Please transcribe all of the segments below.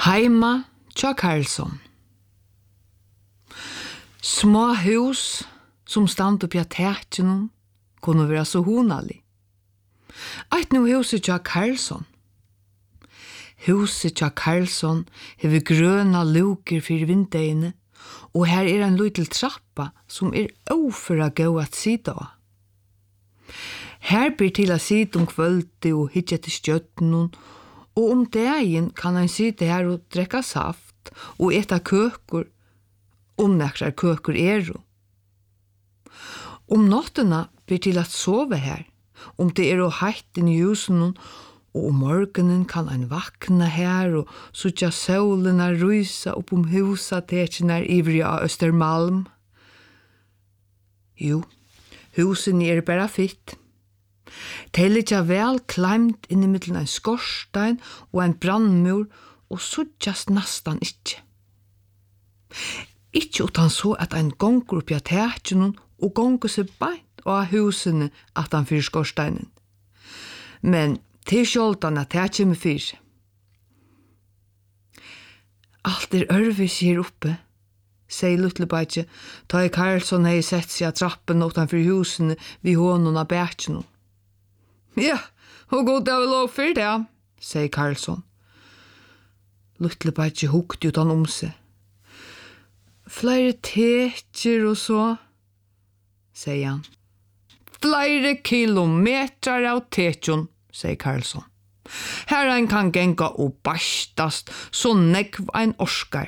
Heima tja Karlsson. Små hus som stand upp i tätjenum kunne være så honalig. Eit nu huset tja Karlsson. Huset tja Karlsson hever grøna luker for vindegene, og her en liten trappa som oföra gå at sida av. Her blir til å sida kvöldi og hitja til stjötnun, og dagen kan han sida her og drekka saft og eta køkur, nekrar køkur Notterna blir til at sove her, det heitt inn i husen, og morgenen kan han vakna her og sutja solena rysa opp husa tekjene ivrig av Östermalm. Jo, husen bara fitt. Det ligger vel kleimt inn i middelen en skorstein og en brandmur, og sutjas nastan ikkje. Ikkje utan så at ein gongur oppi av tekjenen og gongur seg beint av husene at han fyrir skorsteinen. Men til skjoldan at det kommer fyr. Alt ørvis her oppe, sier Lutlebaitje, ta i Karlsson hei sett seg av trappen utanfor husene vid hånden av bætjen. Ja, og god det lov for det, sier Karlsson. Lutlebaitje hukte utan seg. Flere teker og så, sier han. Flere kilometer av tekjon, sier Karlsson. Her ein kan genga og bastast, så nekv ein orskar.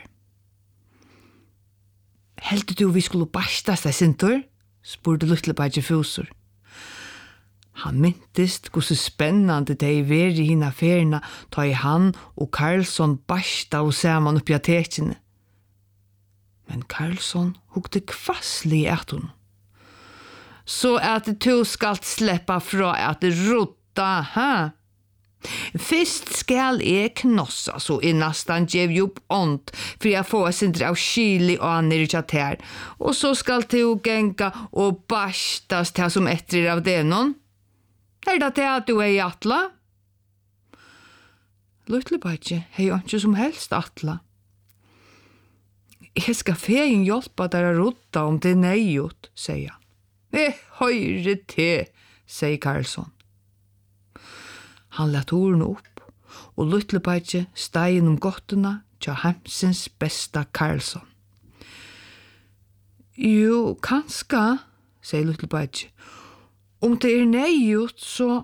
Heldur du vi skulle bastast deg sintur? Spurte Lutlebaitje fusur. Han myntist hvor så spennande det veri hina ferina ta i han og Karlsson basta og saman oppi av tekjene. Men Karlsson hukte kvasslig i hon. Så at du skal sleppa fra at rota, ha? Fyrst skal knossa, så nastan gjev jo opp ånd, for jeg får sindre av kyli og anir i her, og så skal du genga og bastas til som etter av det noen. Det til at du i atla? Lutlebaitje, hei jo ikke som helst atla. Jeg skal fegin hjelpa der å rota det neiot, sier han. Høyre til, sier Karlsson. Han lett ordene opp, og Lutlebaitje stein gottena tja hemsens besta Karlsson. Jo, kanska, sier Lutlebaitje. Det neiot, så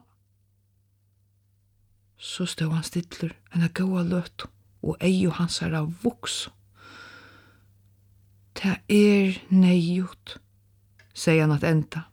stod han stidler enn a gåa løt, og eio hans av voks. Det neiot, sier han at enda.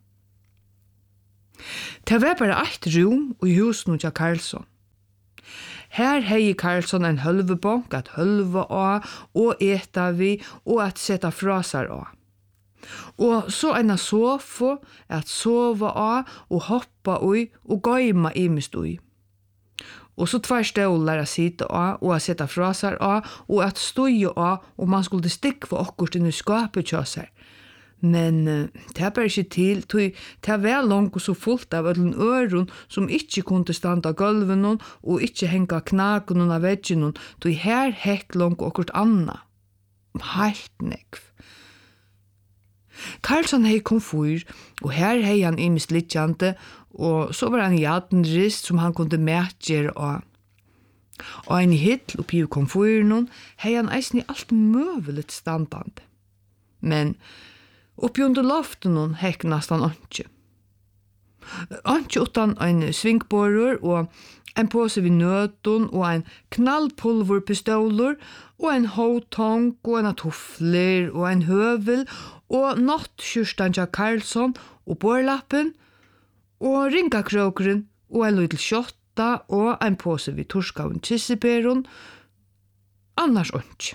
Det var bare eit rum i husen til Karlsson. Her hei Karlsson en hølvebank at hølve av, og eta vi, og at setta frasar av. Og så en sofa at sova av, og hoppa ui, og gaima imist ui. Og så 2 stålar at sita av, og at setta frasar av, og at støye av, og man skulle stikva okkurt inn i skapet kjøsar. Men det bare ikke til, det var langt og så fullt av en øron som ikke kunne standa gulven og ikke henga knaken av veggen, her hekk langt og okkurt anna. Helt nekv. Karlsson hei komfyr, og her hei han imist litjante, og så var han jadenrist som han kunne mætjer av. Og en hitt oppi komfyren, hei han eisen i alt møvelet standande. Men oppi under loften hekk nastan åndsje. Åndsje utan en svingborur og en påse vid nøton og en knallpulverpistoler og en håtong og en tuffler og en høvel og nattkjørstan til Karlsson og borlappen og ringakrokeren og en lydel kjotta og en påse vid torskaven kisseperon, annars åndsje.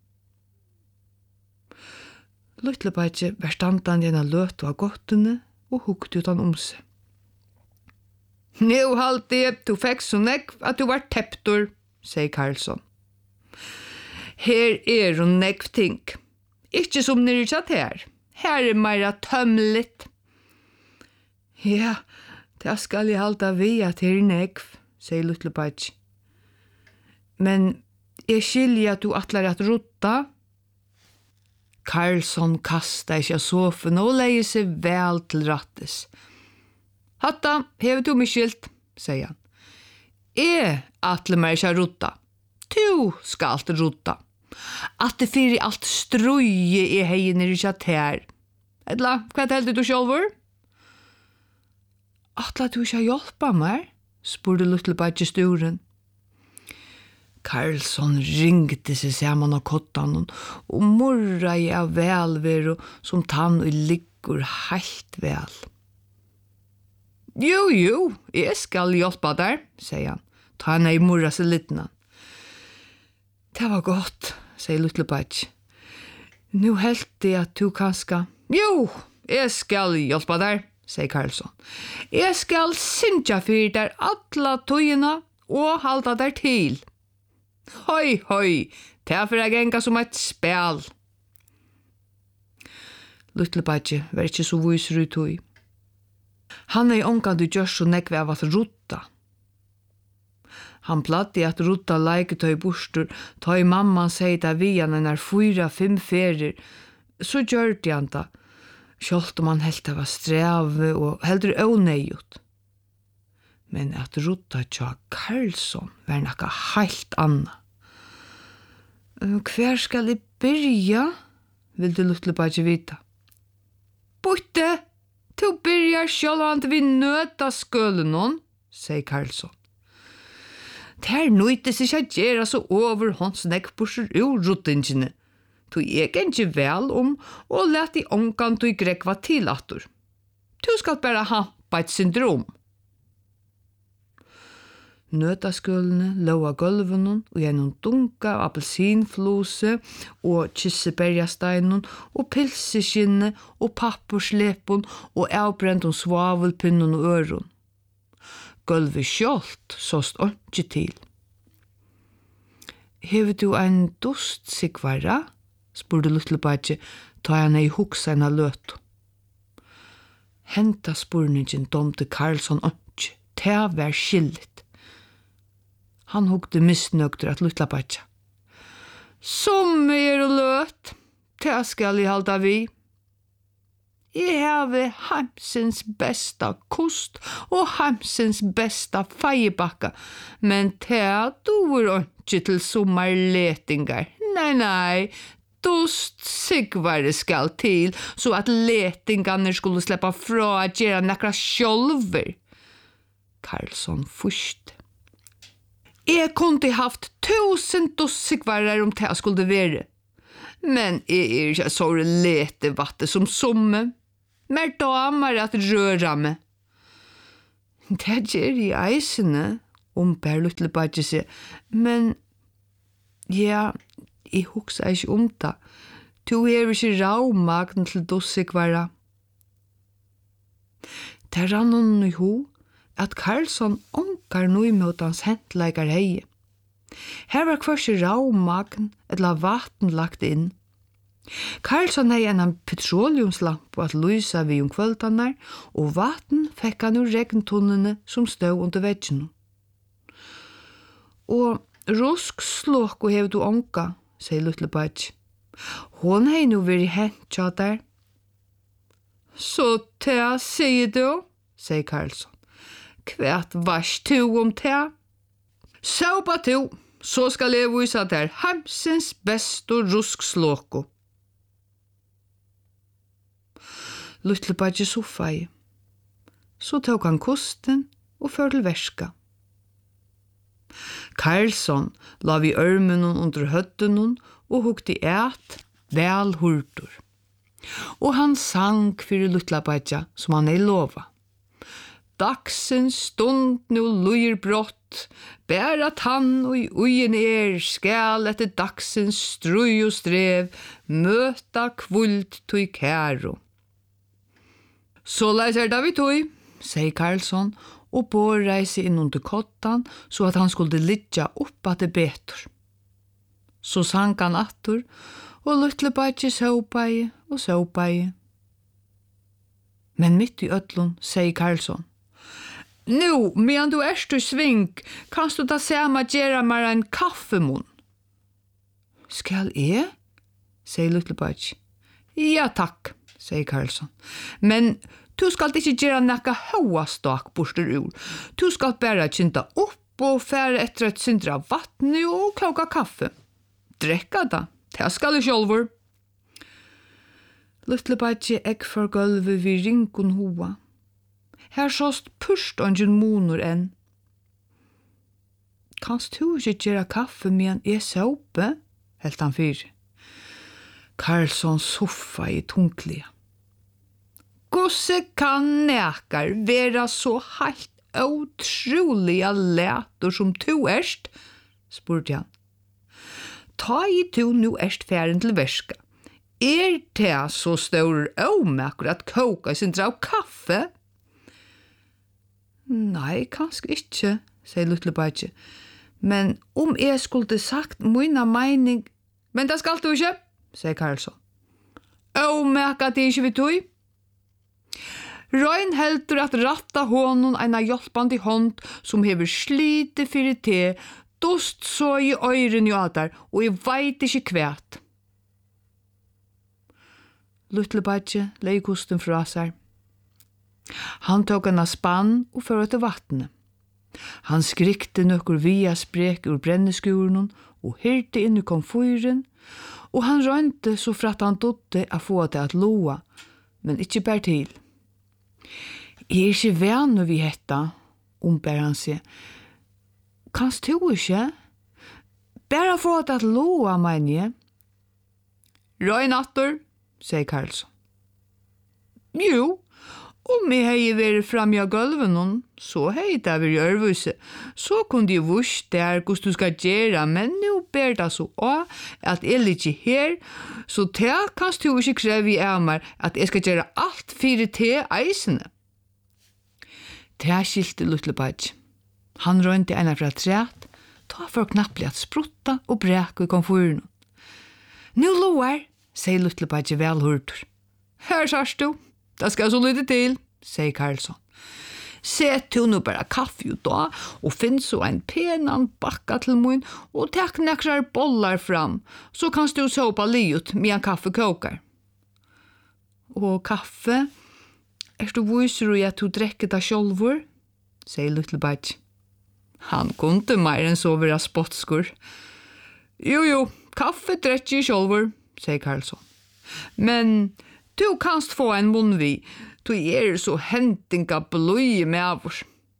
Lutlebaitje var standan gjennom løt av gottene og hukte utan seg. Nå halte jeg, du fikk så nekv at du var teptor, sier Karlsson. Her hun nekv ting. Ikke som nere kjatt her. Her meira tømligt. Ja, det skal jeg halta vi at her nekv, sier Lutlebaitje. Men Jeg skiljer at du atler at rutta. Karlsson kastar ikke av sofen og leier seg vel til rattes. Hatta, hever du mig skilt, sier han. Jeg atler meg ikke rutta. Du skal alt rutta. At det fyrir alt strøye I heien ikke her. Edla, hva heldur du sjálfur? Atla du ikke hjelpa meg? Spurte Luttelbadje sturen. Karlsson ringte seg sammen av kottan og morra I av velvero som tann og liggur heilt vel. Jo, jeg skal hjelpa der, sier han. Ta han I morra seg littna. Det var godt, sier Luttelbadje. Nu helt det at du kanska. Jo, jeg skal hjelpa der, sier Karlsson. Jeg skal synja fyrir der alla tøyina og halda der til. Hoi, det for jeg genga som et spel. Luttelbadje var ikke så viser ut tøy. Han ongan du gjør så nekve av at rutta. Han platte at rutta leiketøy bostur, ta I mamman sier det vi han 4-5 ferier, så gjør det han da. Sjølt om han helt var streve og heldur åneiut. Men at rutta tja Karlsson var nakka heilt anna. Hver skal jeg byrja? Vilde Luttelbadje vita. Botte, du byrjar sjølvand vi nøta skølenon, sier Karlsson. Der nøytes ikke at gjøre så over hans nekkborser ur ruttingene. Du er ikke vel om og let I ongan du grekva til atur. Du skal bare ha et syndrom. Nøtaskullene lå av gulven og gjennom dunka av appelsinflose og kisseberjasteinen og pilseskinne og papperslepen og avbrent om svavelpinnen og øron. Gulvet skjolt såst ikke til. Hever du en dost, Sigvara? Spurte Luttelbadje, ta han I huksa en av løt. Henta spurningen domte Karlsson ikke, det var skillet. Han hugde misnøgter at Luttelbadje. Som og løt, det skal jeg halda vi. Jeg har heimsens besta kost og heimsens besta feiebakka, men det duer ikke til sommerletingar. Nei, dost Sigvare skal til, så at letingarne skulle släppa fra at gjøre nekra sjolver. Karlsson fyrst. Jeg kunne haft 1000 dost Sigvarer om det skulle være. Men jeg ikke så lete vatte som somme. Mer damer at røra meg. Det gjør I eisene, Per Luttelbadje seg, men ja, jeg hukser ikke det. Du er ikke ravmagn til dossigvara. Det rann hun I ho, at Karlsson onkar noe mot hans hentleikar heie. Her var hversi ravmagn eller vatten lagt inn. Karlsson hei en petroleumslamp at lysa vi kvöldanar, og vatten fekk han ur regntunnene som stod under veggen. Og rusk slåk og hev du onka, sier Luttelbadje. Hon hei nu veri hent tja der. Så ta sier du, sier Karlsson. Kvært varst tu om ta? Saupa tu, så skal jeg vise der heimsens besto rusk slåko. Luttelbadje soffai. Så tok han kosten og før til verska. Karlsson la vi ørmen under høtten og hukte et vel hurtur. Og han sang for Luttelbadje som han lova. Dagsens stund nu lujer brott, bär att han och ugen skall etter dagsens strøy og strev, møta kvult tui kæro. Så leiser da vi tog, sier Karlsson, og båreise inn under kottan, så at han skulle ligga opp at det betur. Så sang han attur, og Luttelbadje såpai og såpai. Men mitt I ötlun, sier Karlsson, nu, medan du erst sving, kanst du ta sema gjera mer en kaffemun. Skal jeg? Sier Lutlebachi. Ja, takk, sier Karlsson. Men du skal ikke gjøre noe høyastak borster ur. Du skal bare kynta opp og fære etter et syndre av vatten og koka kaffe. Drekka da, det skal jeg sjølver. Lutlebachi egg for gulvet vid rinkun hoa. Her såst purst ungen monor enn. Kanst du ikke gjøre kaffe medan jeg såpe? Helt han fyr. Karlsson soffa i tunglige. Gosse kan nekar vera så helt utroliga lätor som du erst? Spurte han. Ta i du nu erst færen til verska. Det så stor omaker at koka sin drav kaffe? Nei, kanskje ikke, sier Lutlebachi. Men om jeg skulle sagt mina mening... Men det skal du ikke, sier Karlsson. Omaker det ikke vi tog? Røyn heldur at ratta honom eina hjelpande hånd som hever slite fyrir te, dost så i øyren jo atar, og jeg veit ikke kvært. Lutlebachi lei kosten fra seg. Han tok en spann og fører til vattnet. Han skrikte nøkker via sprek ur brenneskuren og hyrte inn i komfyren, og han rønte så for at han dodde å få det at loa, men ikke bær til. Jeg ikke venn når vi hetta, ombær han seg. Kanst du ikke? Bare få det at loa, mener jeg. Røyn atter, sier Karlsson. Jo, om jeg hei vært fram i gulven, så hei det vært gjørvuse. Så kunne jeg vurs der hvordan du skal gjøre, men nå ber det så også at jeg ikke her, så det kanst du ikke kreve av meg at jeg skal gjøre alt fire til eisene. Det skilte Lutlebachi. Han rønte en fra træt, ta for knapplig at sprutta og breke i komfyren. Nå loer, sier Lutlebachi velhurter. Her sørst du, det skal så lite til, sier Karlsson. Sett du nå bare kaffe ut da, og finn så en penan bakka til mun, og takk nekrar bollar fram, så kanst du såpa liut med en kaffe kokar. Og kaffe, du viser i at du drekker det sjolvor, sier Lutlebachi. Han kunde mer enn så være spottskur. Jo, kaffe drekker i sjolvor, sier Karlsson. Men du kanst få en munnvi, du så hentinga bløye med avurs.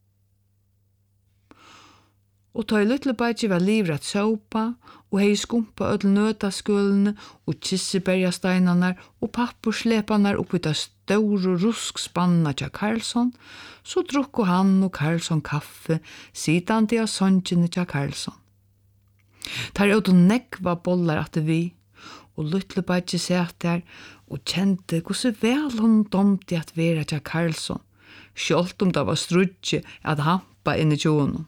Og ta i Lutlebachi var livret såpa, og hei skumpa ödel nøtaskullene, og kissebergasteinarna, og pappurslepanar oppi ta store ruskspanna tja Karlsson, så drukko han og Karlsson kaffe, sitande av songjene tja Karlsson. Tar ut og nekva bollar at vi, og Lutlebachi sett der, og kjente hvordan vel hun domte at vera tja Karlsson, sjålt om det var strudje at hampa inn i tjonen.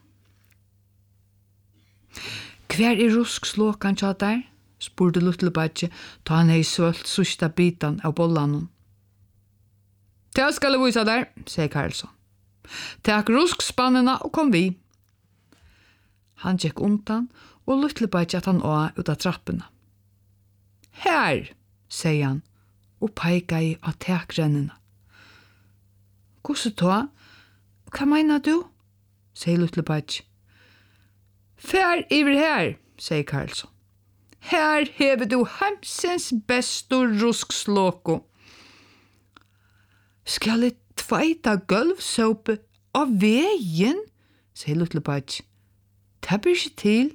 Hver ruskslåkan tja der? Spurte Lutlebachi, ta han hei svølt sørsta bitan av bollanen. Det skal jeg vise der, sier Karlsson. Takk ruskspannene og kom vi. Han gikk undan, og Lutlebachi at han ut av trappene. Her, sier han, og peika i av tekrennene. Hvordan ta? Hva mener du? Sier Lutlebachi. Fær iver her, sier Karlsson. Her hever du hemsens bestor ruskslåko. Skal jeg tveita gulvsåpe av veien? Sier Lutlebachi. Det blir ikke til.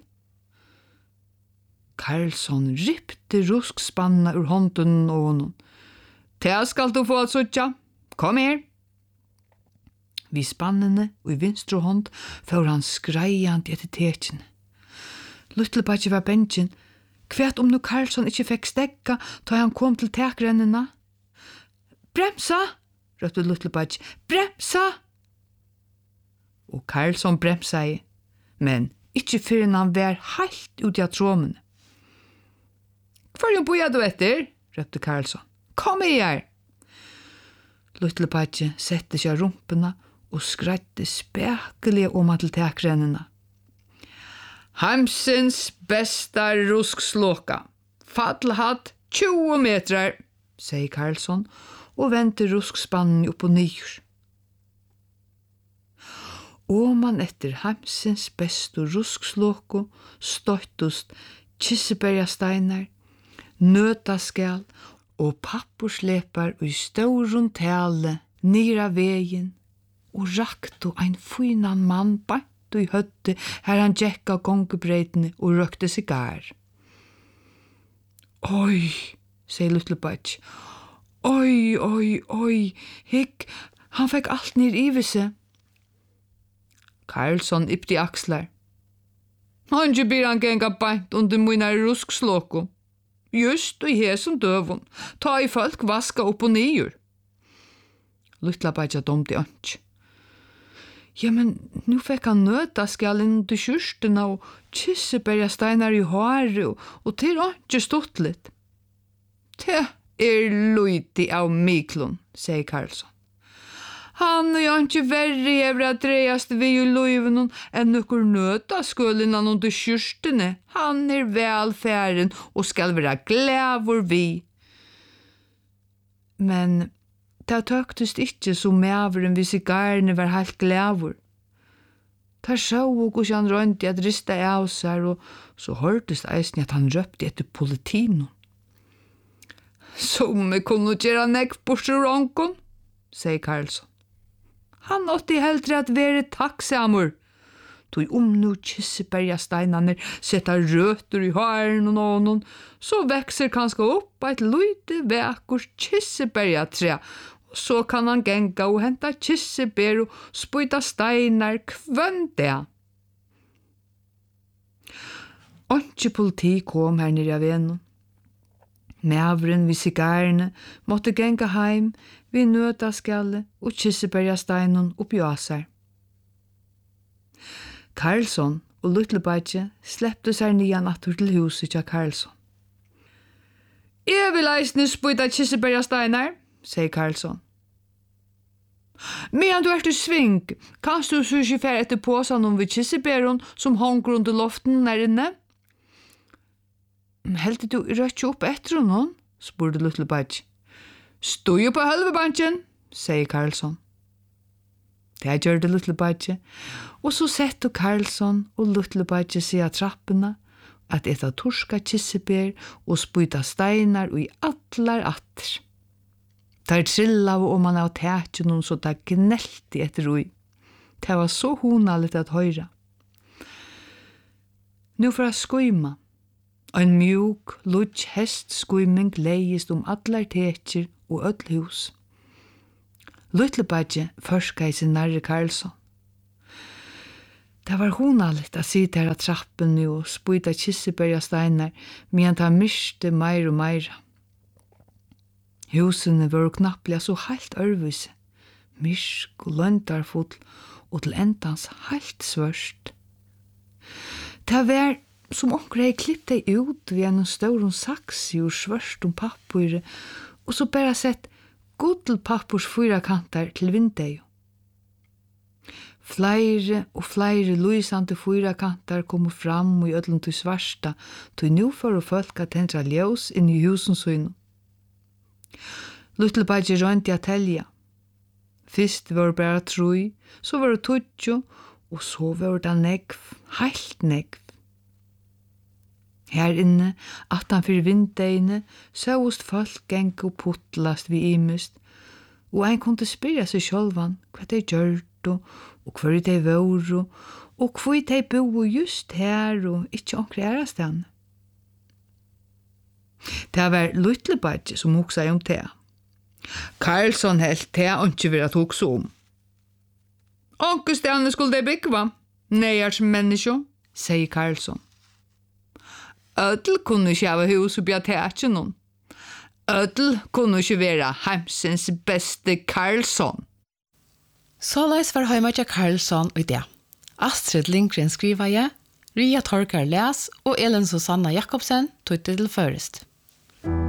Karlsson rippte ruskspanna ur hånden og honom. Det skal du få at suttja. Kom her. Vi spannene og i vinstre hånd får han skreiant etter tekjene. Lutlebachi var bensjen. Kvært om nu Karlsson ikke fikk stekka da han kom til tekrennene. Bremsa! Røpte Lutlebachi. Bremsa! Og Karlsson bremsa i, men ikke før han var helt ut av tråmene. Hvor boja du etter? Røpte Karlsson. Kom her! Lutlebachi sette seg rumpene og skratte spekelig om til tekrennene. Heimsins bästa ruskslåka. Fallhatt 20 metrar, säger Karlsson och vänder ruskspannen upp och ner. Och man efter heimsins bästa ruskslåko støttust kissebergasteinar, nötaskal och pappurslepar i storun tale nira vägen och rakto ein finan man bant i høtte her han gekk av gonggebreidene og røkte sigar. Oi, sier Lutlebach. Oi, hikk, han fikk alt nir i seg. Karlsson yppti akslar. Han ikke blir han genga bant under mina ruskslåko. Just og hesum døvun, ta i folk vaska opp og nyer. Lutlebach domte ansk. Ja, men nu fikk han nøtaskallen under kyrstena og kissebergasteinar i håret og til ikke stått litt. Det løyti av Miklun, sier Karlsson. Han og ikke verre evre at dreiast vi i løyven enn nokkur nøtaskallen under kyrstene. Han velfæren og skal være glævor vi. Men det tøktest ikke som mæveren hvis sigarene var helt glævor. Ta sjå og hos han rønte at rista av seg, og så hørtes eisen at han røpte etter politinen. Som vi kunne gjøre nekk bortsett ronken, sier Karlsson. Han åtte heldre at være takksamur. Tog nu kissebergasteinane setta røtter i haren og någon, så växer kanskje opp et lite vekkurs kissebergatræ, og så kan han genga og henta kisseber og spyta steinar kvønda. Ikke politi kom her nere av venen. Mævren vid sigarene måtte genga heim vid nøtaskalle og kissebergasteinon oppi asar. Karlsson og Lutlebach släppte seg nian attur til huset av Karlsson. Jeg vil eisne spyta kissebergasteinar, sier Karlsson. Men du i sving, kan du så ikke fære etter påsan om vid kisseberon som honger under loften der inne? Heldte du rødt opp etter noen? Spurte Lutlebach. Stod jo på halvebanken, sier Karlsson. Det gjør det Lutlebach, og så sette Karlsson og Lutlebach seg av trappene, at etta torska kisseber og spyta steinar og i atlar atter. Der trillav om man av tætjen noen så det gnelti etter ui. Det var så honaligt at høyra. Nu for a skuima. Ein mjuk, lutsk hestskuiming leist allar tætjer og öll hus. Lutlebach førska i sin nærre Karlsson. Det var honaligt at sitte her av trappen nu og spyta kissebergasteinar medan han miste meir og meira. Husene var knapplega så helt ørvise, myrsk og løndarfull og til endans helt svørst. Det var som onker hei klippt deg ut ved en større saksi og svørst pappur og så bare sett guddelpappurs fyrakantar til vindeg. Flere og flere lysande fyrakantar kom fram og i ödlund til svarsta, tog nu for å folk at tendra ljós inn i husen søgnu. Lutlebach rønte at telja. Fyrst var det bare 3, så var det 20, og så var det negv, heilt negv. Her inne, attanfyr vindegene, søvust folk geng og puttlast vi imust, og ein kunne spyrja seg sjálvan hva de gjørt og hva de våru, og hva de bo just her og ikkje omkring ærastan. Det var Lutlebach som hoksa om det. Karlsson helt det ikke vil at hoksa om. Onkestane skulle de byggva, nejars menneske, sier Karlsson. Ødel kunne ikke ha hus oppi at tætje noen. Ødel kunne ikke være heimsens beste Karlsson. Så leis var heimatja Karlsson og det. Astrid Lindgren skriver jeg, Ria Torkar les og Ellen Susanna Jakobsen tog til først.